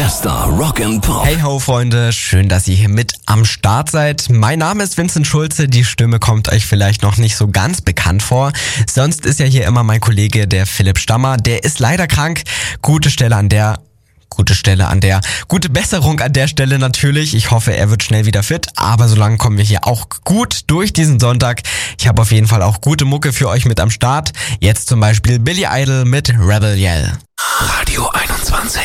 Bester Rock and Pop. Hey ho Freunde, schön, dass ihr hier mit am Start seid. Mein Name ist Vincent Schulze, die Stimme kommt euch vielleicht noch nicht so ganz bekannt vor. Sonst ist ja hier immer mein Kollege, der Philipp Stammer, der ist leider krank. Gute Besserung an der Stelle natürlich. Ich hoffe, er wird schnell wieder fit, aber solange kommen wir hier auch gut durch diesen Sonntag. Ich habe auf jeden Fall auch gute Mucke für euch mit am Start. Jetzt zum Beispiel Billy Idol mit Rebel Yell. Radio 21.